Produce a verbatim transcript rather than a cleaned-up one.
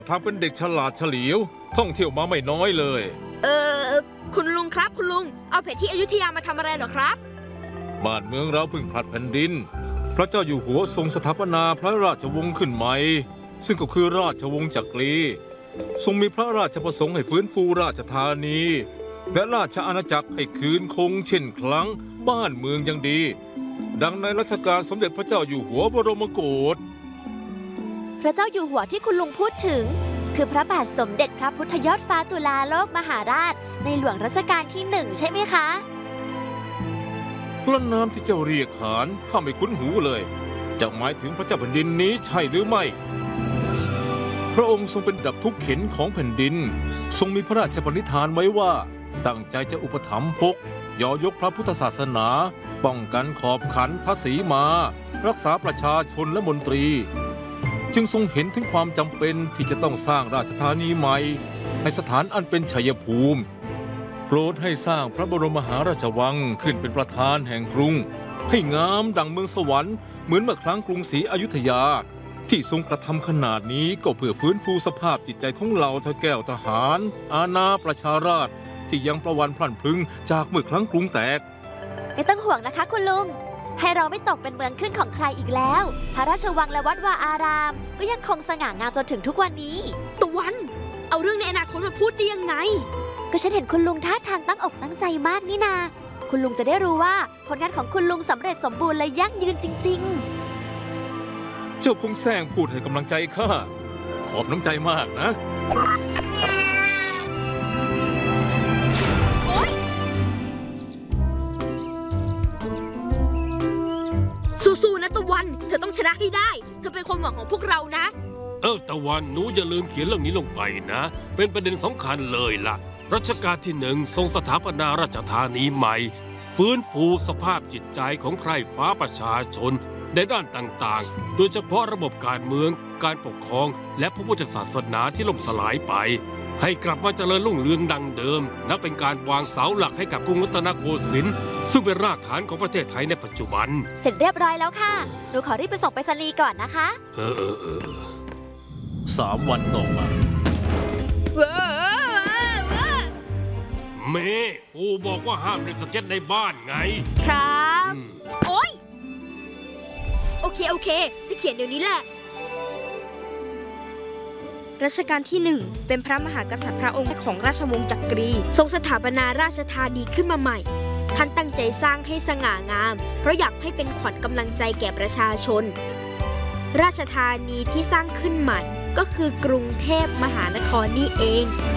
ทำเป็นเด็กฉลาดเฉลียวท่องเที่ยวมาไม่น้อยเลยเออคุณลุงครับคุณลุงเอาแผนที่อยุธยามาทำอะไรเหรอครับบ้านเมืองเราเพิ่งผลัดแผ่นดินพระเจ้าอยู่หัวทรงสถาปนาพระราชวงศ์ขึ้นใหม่ซึ่งก็คือราชวงศ์จักรีทรงมีพระราชประสงค์ให้ฟื้นฟูราชธานีและราชอาณาจักรให้คืนคงเช่นครั้งบ้านเมืองยังดีดังในรัชกาลสมเด็จพระเจ้าอยู่หัวบรมโกศพระเจ้าอยู่หัวที่คุณลุงพูดถึงคือพระบาทสมเด็จพระพุทธยอดฟ้าจุฬาโลกมหาราชในหลวงรัชกาลที่หนึ่งใช่ไหมคะพระนามที่เจ้าเรียกขานข้าไม่คุ้นหูเลยจะหมายถึงพระเจ้าแผ่นดินนี้ใช่หรือไม่พระองค์ทรงเป็นดับทุกเข็นของแผ่นดินทรงมีพระราชปณิธานไว้ว่าตั้งใจจะอุปถัมภกย่อยกพระพุทธศาสนาป้องกันขอบขันทศีมารักษาประชาชนและมนตรีจึงทรงเห็นถึงความจำเป็นที่จะต้องสร้างราชธานีใหม่ในสถานอันเป็นชัยภูมิโปรดให้สร้างพระบรมมหาราชวังขึ้นเป็นประธานแห่งกรุงให้งามดังเมืองสวรรค์เหมือนเมื่อครั้งกรุงศรีอยุธยาที่ทรงกระทำขนาดนี้ก็เพื่อฟื้นฟูสภาพจิตใจของเหล่าทแก้วทหารอาณาประชาราษฎร์ที่ยังประวันพลั่นพลึงจากเมื่อครั้งกรุงแตกไม่ต้องห่วงนะคะคุณลุงให้เราไม่ตกเป็นเมืองขึ้นของใครอีกแล้วพระราชวังและวัดวาอารามก็ยังคงสง่างามจนถึงทุกวันนี้ตะวันเอาเรื่องในอนาคตมาพูดได้ยังไงก็ฉันเห็นคุณลุงท่าทางตั้งอกตั้งใจมากนี่นาคุณลุงจะได้รู้ว่าผลงานของคุณลุงสำเร็จสมบูรณ์และยั่งยืนจริงๆเจ้าคงแซงพูดให้กำลังใจข้าขอบน้ำใจมากนะสู้ๆนะตะวันเธอต้องชนะให้ได้เธอเป็นความหวังของพวกเรานะเออตะวันหนูอย่าลืมเขียนเรื่องนี้ลงไปนะเป็นประเด็นสำคัญเลยล่ะรัชกาลที่หนึ่งทรงสถาปนาราชธานีใหม่ฟื้นฟูสภาพจิตใจของใคร่ฟ้าประชาชนในด้านต่างๆโดยเฉพาะระบบการเมืองการปกครองและพระพุทธศาสนาที่ล่มสลายไปให้กลับมาเจริญรุ่งเรืองดังเดิมนับเป็นการวางเสาหลักให้กับกรุงรัตนโกสินทร์ซึ่งเป็นรากฐานของประเทศไทยในปัจจุบันเสร็จเรียบร้อยแล้วค่ะหนูขอรีบไปส่งไปรษณีย์ก่อนนะคะเออเออเออสามวันต่อมาเมย์ปูบอกว่าห้ามเล่นสเก็ตในบ้านไงครับโอ๊ยโอเคโอเคจะเขียนเดี๋ยวนี้แหละรัชกาลที่หนึ่งเป็นพระมหากษัตริย์พระองค์ของราชวงศ์จักรีทรงสถาปนาราชธานีขึ้นมาใหม่ท่านตั้งใจสร้างให้สง่างามเพราะอยากให้เป็นขวัญกำลังใจแก่ประชาชนราชธานีที่สร้างขึ้นใหม่ก็คือกรุงเทพมหานครนี่เอง